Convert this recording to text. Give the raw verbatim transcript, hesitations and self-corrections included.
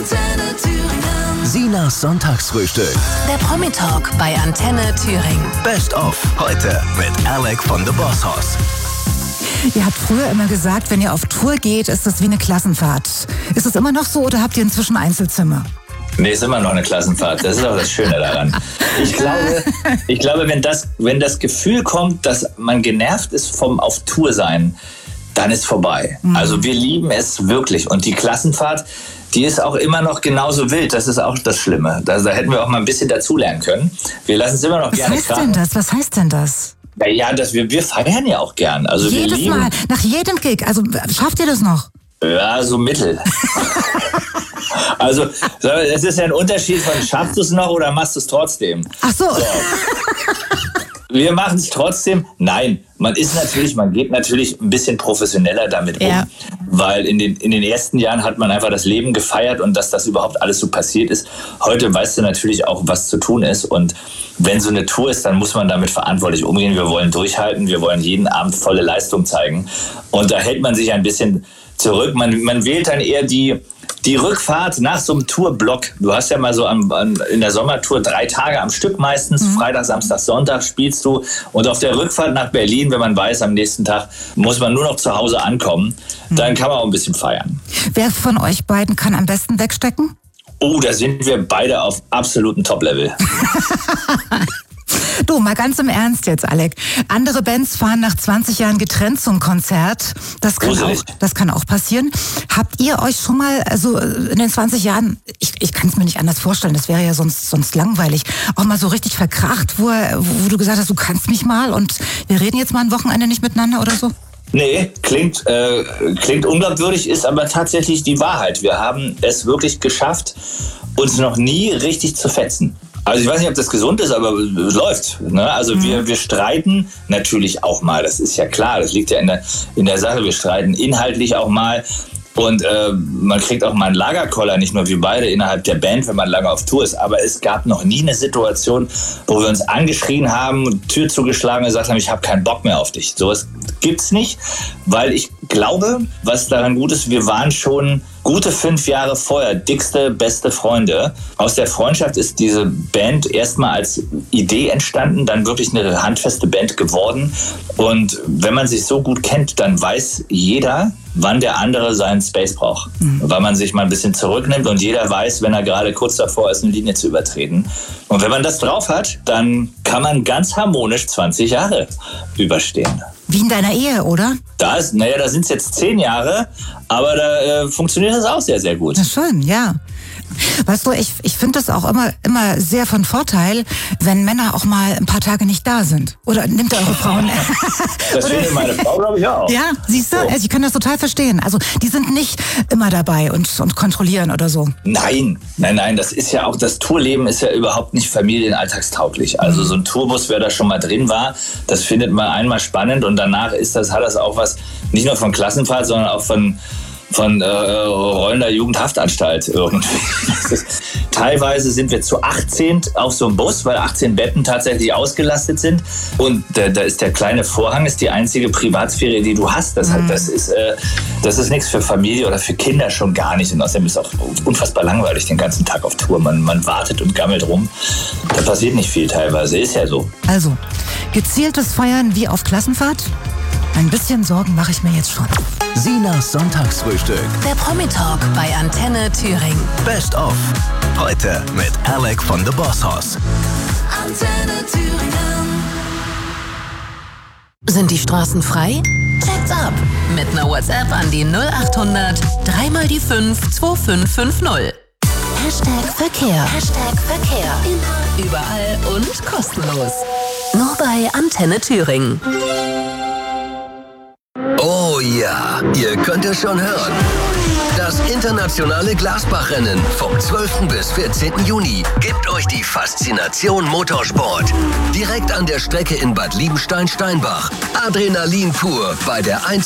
Antenne Thüringen. Sinas Sonntagsfrühstück. Der Promi-Talk bei Antenne Thüringen. Best of heute mit Alec von The Boss Hoss. Ihr habt früher immer gesagt, wenn ihr auf Tour geht, ist das wie eine Klassenfahrt. Ist es immer noch so oder habt ihr inzwischen Einzelzimmer? Nee, ist immer noch eine Klassenfahrt. Das ist auch das Schöne daran. Ich glaube, ich glaube, wenn das, wenn das Gefühl kommt, dass man genervt ist vom auf Tour sein, dann ist vorbei. Mhm. Also wir lieben es wirklich. Und die Klassenfahrt, die ist auch immer noch genauso wild. Das ist auch das Schlimme. Da, da hätten wir auch mal ein bisschen dazulernen können. Wir lassen es immer noch Was gerne heißt krachen. denn das? Was heißt denn das? Ja, ja, das, wir, wir feiern ja auch gern. Also Jedes wir lieben, Mal, nach jedem Gig. Also schafft ihr das noch? Ja, so mittel. Also, es ist ja ein Unterschied von, schaffst du es noch oder machst du es trotzdem? Ach so. So. Wir machen es trotzdem. Nein, man ist natürlich, man geht natürlich ein bisschen professioneller damit um. Ja. Weil in den, in den ersten Jahren hat man einfach das Leben gefeiert und dass das überhaupt alles so passiert ist. Heute weißt du natürlich auch, was zu tun ist. Und wenn so eine Tour ist, dann muss man damit verantwortlich umgehen. Wir wollen durchhalten, wir wollen jeden Abend volle Leistung zeigen. Und da hält man sich ein bisschen zurück. Man, man wählt dann eher die, die Rückfahrt nach so einem Tourblock. Du hast ja mal so am, an, in der Sommertour drei Tage am Stück meistens. Mhm. Freitag, Samstag, Sonntag spielst du. Und auf der Rückfahrt nach Berlin, wenn man weiß, am nächsten Tag muss man nur noch zu Hause ankommen, mhm. dann kann man auch ein bisschen feiern. Wer von euch beiden kann am besten wegstecken? Oh, da sind wir beide auf absolutem Top-Level. Du, mal ganz im Ernst jetzt, Alec. Andere Bands fahren nach zwanzig Jahren getrennt zum Konzert. Das kann, auch, das kann auch passieren. Habt ihr euch schon mal, also in den zwanzig Jahren, ich, ich kann es mir nicht anders vorstellen, das wäre ja sonst, sonst langweilig, auch mal so richtig verkracht, wo, wo du gesagt hast, du kannst mich mal und wir reden jetzt mal ein Wochenende nicht miteinander oder so? Nee, klingt, äh, klingt unglaubwürdig, ist aber tatsächlich die Wahrheit. Wir haben es wirklich geschafft, uns noch nie richtig zu fetzen. Also ich weiß nicht, ob das gesund ist, aber es läuft. Ne? Also mhm. wir, wir streiten natürlich auch mal, das ist ja klar, das liegt ja in der, in der Sache. Wir streiten inhaltlich auch mal und äh, man kriegt auch mal einen Lagerkoller, nicht nur wir beide innerhalb der Band, wenn man lange auf Tour ist. Aber es gab noch nie eine Situation, wo wir uns angeschrien haben, Tür zugeschlagen und gesagt haben, ich habe keinen Bock mehr auf dich. Sowas gibt's nicht, weil ich glaube, was daran gut ist, wir waren schon gute fünf Jahre vorher dickste, beste Freunde. Aus der Freundschaft ist diese Band erstmal als Idee entstanden, dann wirklich eine handfeste Band geworden. Und wenn man sich so gut kennt, dann weiß jeder, wann der andere seinen Space braucht. Mhm. Weil man sich mal ein bisschen zurücknimmt und jeder weiß, wenn er gerade kurz davor ist, eine Linie zu übertreten. Und wenn man das drauf hat, dann kann man ganz harmonisch zwanzig Jahre überstehen. Wie in deiner Ehe, oder? Da ist, naja, da sind es jetzt zehn Jahre, aber da äh, funktioniert das auch sehr, sehr gut. Na schön, ja. Weißt du, ich, ich finde das auch immer, immer sehr von Vorteil, wenn Männer auch mal ein paar Tage nicht da sind. Oder nimmt ihr eure Frauen? Das findet meine Frau, glaube ich, auch. Ja, siehst du? So. Also ich kann das total verstehen. Also die sind nicht immer dabei und, und kontrollieren oder so. Nein, nein, nein, das ist ja auch, das Tourleben ist ja überhaupt nicht familienalltagstauglich. Also so ein Tourbus, wer da schon mal drin war, das findet man einmal spannend und danach ist das, hat das auch was, nicht nur von Klassenfahrt, sondern auch von von äh, rollender Jugendhaftanstalt irgendwie. Ist, teilweise sind wir zu achtzehn auf so einem Bus, weil achtzehn Betten tatsächlich ausgelastet sind. Und da, da ist der kleine Vorhang, ist die einzige Privatsphäre, die du hast. Das, mhm. das ist, äh, das ist nichts für Familie oder für Kinder schon gar nicht. Und außerdem ist es auch unfassbar langweilig den ganzen Tag auf Tour. Man, man wartet und gammelt rum. Da passiert nicht viel teilweise, ist ja so. Also, gezieltes Feiern wie auf Klassenfahrt? Ein bisschen Sorgen mache ich mir jetzt schon. Sinas Sonntagsfrühstück. Der Promi-Talk bei Antenne Thüringen. Best of heute mit Alec von The Boss Hoss. Antenne Thüringen. Sind die Straßen frei? Check's ab. Mit einer WhatsApp an die null acht hundert drei mal die fünf zwei fünf fünf null. Hashtag Verkehr. Hashtag Verkehr. Immer, überall und kostenlos. Nur bei Antenne Thüringen. Oh ja, ihr könnt es schon hören. Das internationale Glasbach-Rennen vom zwölften bis vierzehnten Juni gibt euch die Faszination Motorsport. Direkt an der Strecke in Bad Liebenstein-Steinbach. Adrenalin pur bei der